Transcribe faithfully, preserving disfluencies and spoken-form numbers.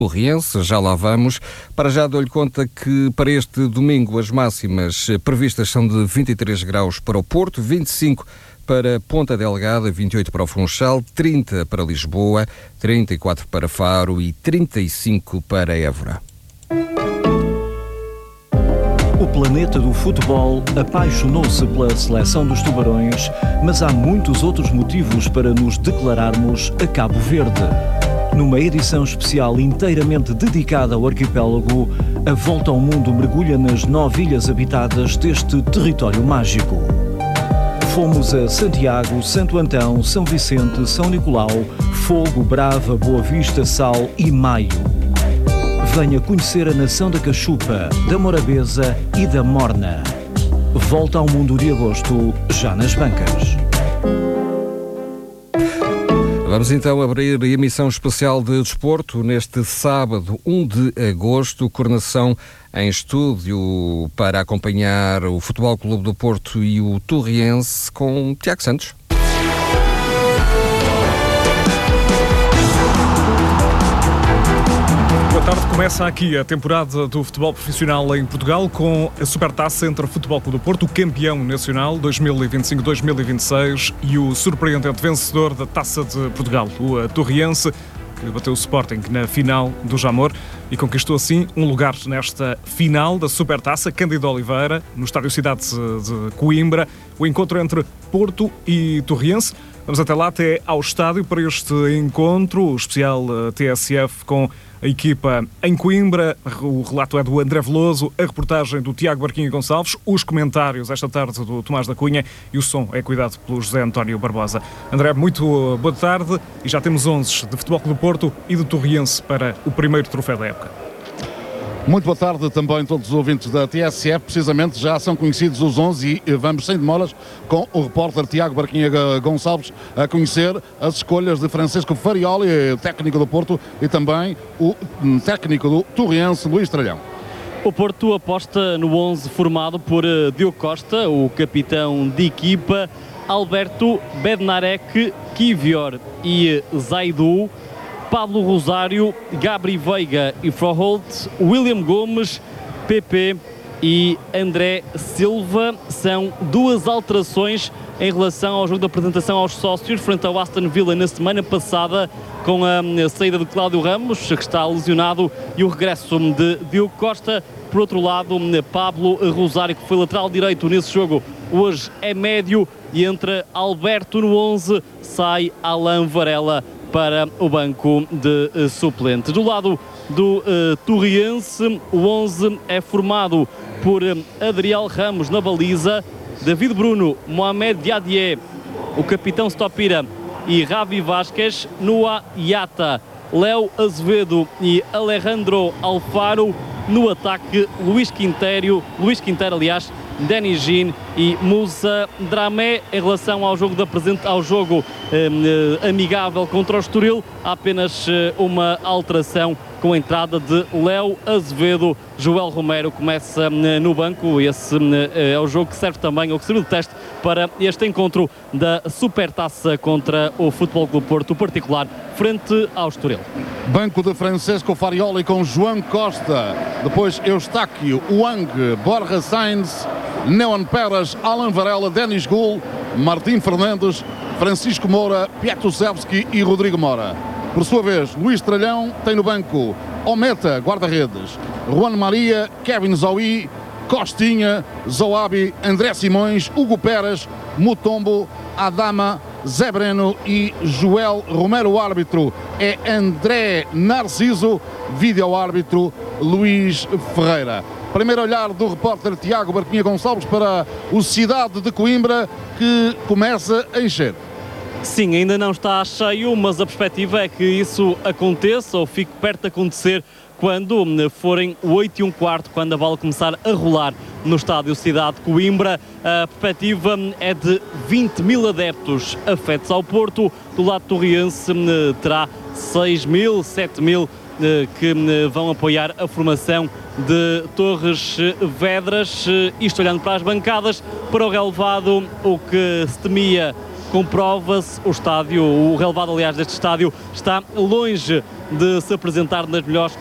O Riense, já lá vamos. Para já dou-lhe conta que para este domingo as máximas previstas são de vinte e três graus para o Porto, vinte e cinco para Ponta Delgada, vinte e oito para o Funchal, trinta para Lisboa, trinta e quatro para Faro e trinta e cinco para Évora. O planeta do futebol apaixonou-se pela seleção dos Tubarões, mas há muitos outros motivos para nos declararmos a Cabo Verde. Numa edição especial inteiramente dedicada ao arquipélago, a Volta ao Mundo mergulha nas nove ilhas habitadas deste território mágico. Fomos a Santiago, Santo Antão, São Vicente, São Nicolau, Fogo, Brava, Boa Vista, Sal e Maio. Venha conhecer a nação da Cachupa, da Morabeza e da Morna. Volta ao Mundo de agosto, já nas bancas. Vamos então abrir a emissão especial de desporto neste sábado, um de agosto, coordenação em estúdio para acompanhar o Futebol Clube do Porto e o Torriense com Tiago Santos. Boa tarde, começa aqui a temporada do futebol profissional em Portugal com a Supertaça entre o Futebol Clube do Porto, o campeão nacional dois mil e vinte e cinco dois mil e vinte e seis, e o surpreendente vencedor da Taça de Portugal, o Torriense, que bateu o Sporting na final do Jamor e conquistou assim um lugar nesta final da Supertaça. Cândido Oliveira, no Estádio Cidade de Coimbra, o encontro entre Porto e Torriense. Vamos até lá, até ao estádio, para este encontro, o especial T S F com a equipa em Coimbra. O relato é do André Veloso, a reportagem do Tiago Barquinho Gonçalves, os comentários esta tarde do Tomás da Cunha e o som é cuidado pelo José António Barbosa. André, muito boa tarde, e já temos onze de Futebol Clube do Porto e do Torriense para o primeiro troféu da época. Muito boa tarde também a todos os ouvintes da T S F. Precisamente já são conhecidos os onze e vamos sem demoras com o repórter Tiago Barquinha Gonçalves a conhecer as escolhas de Francisco Farioli, técnico do Porto, e também o técnico do Torriense, Luís Tralhão. O Porto aposta no onze formado por Diogo Costa, o capitão de equipa, Alberto, Bednarek, Kivior e Zaidu, Pablo Rosário, Gabri Veiga e Froholt, William Gomes, Pepe e André Silva. São duas alterações em relação ao jogo de apresentação aos sócios frente ao Aston Villa na semana passada, com a saída de Cláudio Ramos, que está lesionado, e o regresso de Diogo Costa. Por outro lado, Pablo Rosário, que foi lateral direito nesse jogo, hoje é médio, e entra Alberto no onze, sai Alain Varela para o banco de uh, suplentes. Do lado do uh, Torriense, o onze é formado por uh, Adriel Ramos na baliza, David Bruno, Mohamed Diadier, o capitão Stopira e Ravi Vasquez, Noah Iata, Léo Azevedo e Alejandro Alfaro. No ataque, Luís Quinteiro, Luís Quinteiro, aliás, Dani Jean e Moussa Dramé. Em relação ao jogo, de apresent... ao jogo eh, amigável contra o Estoril, há apenas eh, uma alteração com a entrada de Léo Azevedo. Joel Romero começa eh, no banco. Esse eh, é o jogo que serve também, ou que serviu de teste para este encontro da Supertaça contra o Futebol Clube do Porto, particular frente ao Estoril. Banco de Francisco Farioli com João Costa, depois Eustáquio, Wang, Borja Sainz, Neon Peras, Alan Varela, Denis Gul, Martim Fernandes, Francisco Moura, Pietrusevski e Rodrigo Mora. Por sua vez, Luís Tralhão tem no banco Ometa, guarda-redes, Juan Maria, Kevin Zoui, Costinha, Zoabi, André Simões, Hugo Pérez, Mutombo, Adama, Zé Breno e Joel Romero. O árbitro é André Narciso, vídeo-árbitro Luís Ferreira. Primeiro olhar do repórter Tiago Barquinha Gonçalves para o Cidade de Coimbra, que começa a encher. Sim, ainda não está cheio, mas a perspectiva é que isso aconteça, ou fique perto de acontecer, quando forem oito e um quarto, quando a bola começar a rolar no estádio Cidade de Coimbra. A perspectiva é de vinte mil adeptos afetos ao Porto. Do lado torriense terá seis mil, sete mil que vão apoiar a formação de Torres Vedras. Isto olhando para as bancadas. Para o relevado, o que se temia comprova-se. O estádio, o relevado aliás deste estádio, está longe de se apresentar nas melhores